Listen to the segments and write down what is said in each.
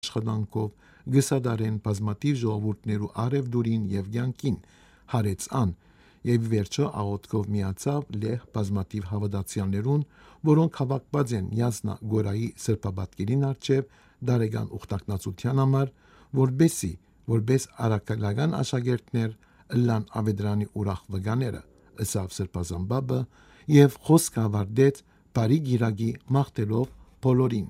աշխատանքով գսադարեն բազմաթիվ ժողովուրդներու արևդուրին եւ յանքին հարեց ան եւ վերջը աղոթքով միացավ լեհ բազմաթիվ հավատացյալներուն, որոնք հավաքված են Յազնա Գորայի սրբաբատկերին արչեւ դարեգան ուխտակնացության համար, որբես արաքալական աշակերտներ ըլլան ավեդրանի ուրախ վգաները, ըսավ սրբազամբաբը եւ խոսք ավարտեց բարի գիրագի մաղթելով բոլորին։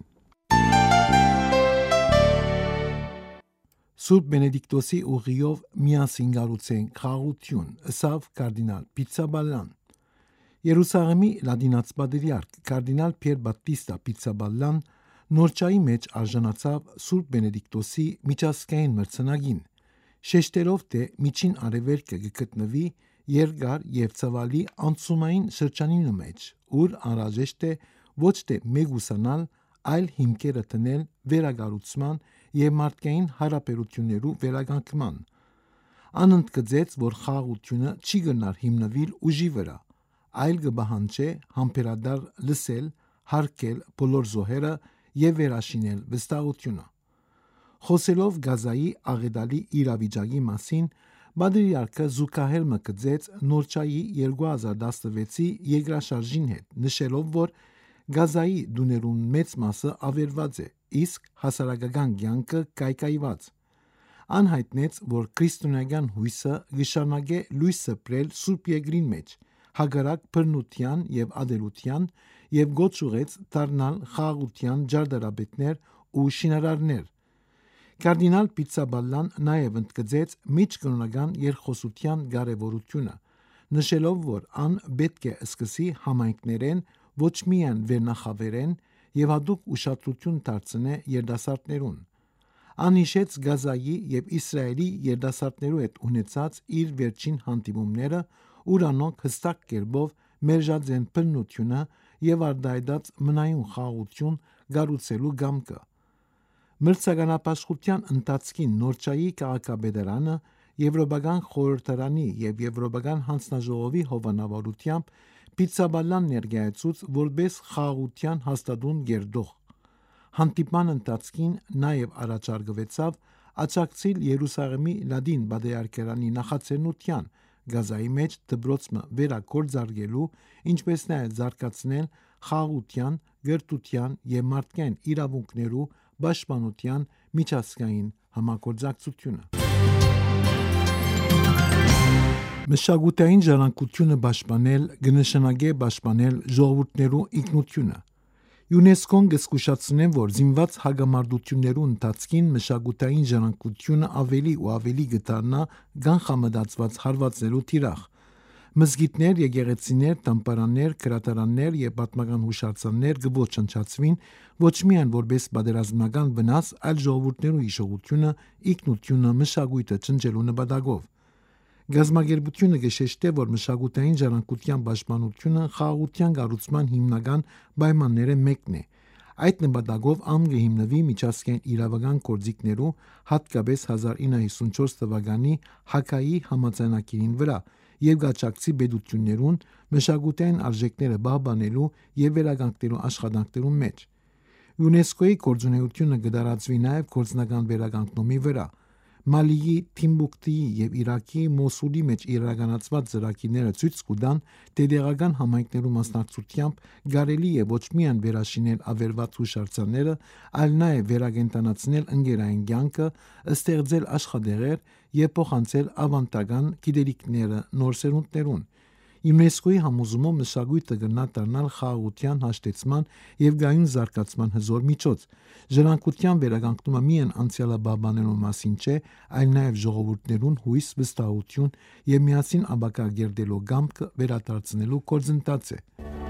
Սուրբ Բենեդիկտոսի ուղիով միասին գառուցենք խաղաղություն, ըսավ կարդինալ Պիցաբալլան։ Երուսաղեմի լադինաց պատրիարք կարդինալ Պիեր Բատտիստա Պիցաբալլան նորճայի մեջ արժանացավ Սուրբ Բենեդիկտոսի միջազգային մրցանակին, շեշտելով թե միջին արևելքը գտնվի երկար եւ ցավալի անցումային շրջանին մեջ, ուր անհրաժեշտ է ոչ թե մեգուսանալ, այլ հիմքերը տնել վերագառուցման եւ մարդկային հարաբերություններու վերականգնման։ Անընդգծեց, որ խաղաղությունը չի գնար հիմնվել ուժի վրա, այլ կբահանջե համբերադար լսել, հարգել բոլոր զոհերը եւ վերաշինել վստահությունը։ Խոսելով Գազայի աղետալի իրավիճակի մասին, Պատրիարքը զուգահեռ մկցեց Նորճայի 2016-ի երկրաշարժին հետ, նշելով, որ Գազայի դուներուն մեծ մասը ավերված է, իսկ հասարակական կյանքը կայկայված։ Անհայտնեց, որ քրիստոնեական հույսը գշարունակե լույս սփռել Սուրբ Երկրին մեջ, հագարակ բռնության եւ ադելության եւ գոչուղեց դառնալ խաղաղության ջարդարաբետներ ու շինարարներ։ Կարդինալ Պիցաբալլան նաև ընդգծեց միջկրոնական երկխոսության կարևորությունը, նշելով, որ ան պետք է սկսի համայնքներեն ոչ միայն վերնախավերեն եւ հատուկ ուշադրություն դարձնե երիտասարդներուն։ Ան հիշեց Գազայի եւ Իսրայելի երիտասարդներու հետ ունեցած իր վերջին հանդիպումները, ուր անոնք հստակ կերպով մերժած են բռնությունը եւ արտահայտած մնայուն խաղաղություն կառուցելու կամքը։ Մրցականապաշխության ընթացքին Նորճայի քաղաքապետարանը Եվրոպական խորհրդարանի եւ Եվրոպական հանձնաժողովի հովանավորությամբ Պիցաբալլան ներկայացուց որպես խաղաղության հաստատուն գերդող։ Հանդիպման ընթացքին նաև առաջարկվեցավ աջակցել Երուսաղեմի լադին պատրիարքարանի նախաձեռնության Գազայի մեջ դպրոցը վերագործարկելու, ինչպես նաև զարգացնել խաղաղության, գրթության եւ մարդկային իրավունքներու պաշտպանության միջազգային համագործակցությունը։ Մշակութային ժառանգությունը պաշտպանել կնշանակե պաշտպանել ժողովուրդներու ինքնությունը։ ՅՈՒՆԵՍԿՕ-ն կզգուշացնե, որ զինված հագամարտություններու ընթացքին մշակութային ժառանգությունը ավելի ու ավելի կդառնա կանխամտածված հարվածներու թիրախ։ Մզգիթներ, եկեղեցիներ, տամբարաններ, գրադարաններ եւ պատմական հուշարձաններ կոչնչացվին ոչ միայն որպես պատերազմական վնաս, այլ ժողովուրդներու հիշողությունը, ինքնությունը, մշակույթը չնջելու նպատակով։ Գազագերբությունը գշեշտե, որ մշակութային ժառանգության պաշտպանությունը խաղաղության կառուցման հիմնական պայմանները մեկն է։ Այդ նպատակով ամ կհիմնվի միջազգային իրավական գործիքներու, հատկապես 1954 թվականի Հագայի համաձայնագիրին վրա եւ գաճակցի պետություններուն մշակութային արժեքները պահպանելու եւ վերականգնելու աշխատանքներուն մեջ։ ՅՈՒՆԵՍԿՕ-ի գործունեությունը կդարածվի նաեւ գործնական վերականգնումի վրա։ Մալիի, Թիմբուկտուի եւ Իրաքի Մոսուլի մեջ իրականացված ծրագիրները ցույց կտան, թե տեղական համայնքներու մասնակցությամբ կարելի է ոչ միայն վերաշինել ավերված հուշարձանները, այլ նաեւ վերակենդանացնել ընկերային կյանքը, ստեղծել աշխատեղեր եւ փոխանցել ավանդական գիտելիքները նոր սերունդներուն։ ՅՈՒՆԵՍԿՕ-ի համոզումով մշակույթը կգնա դառնալ խաղաղության հաշտեցման եւ գայուն զարգացման հզոր միջոց։ Ժառանգության վերականգնումը միայն անցյալը պահպանելու մասին չէ, այլ նաեւ ժողովուրդներուն հույս, վստահություն եւ միասին ապագա գերդելու կամքը վերադարձնելու գործընթաց է։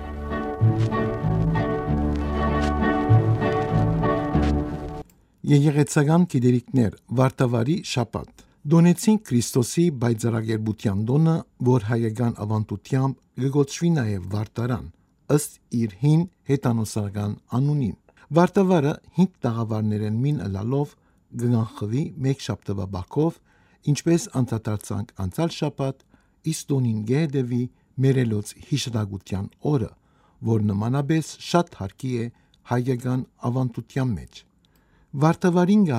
Եկեղեցական գիտելիքներ Վարդավառի շաբաթ Դոնեցին Քրիստոսի բայձարակերպության տոնը, որ հայկական ավանդությամբ կգոչվի նաև Վարդարան, ըստ իր հին հետանոսական անունին։ Վարդավառը 5 տաղավարներեն մին ըլալով կգանխվի մեկ շաբթվա բակով, ինչպես անդրադարձանք անցյալ շաբաթ, իսկ տոնին գեհդեվի մերելոց հիշատակության օրը, որ նմանապես շատ հարկի է հայկական ավանդության մեջ։ Վարդավառին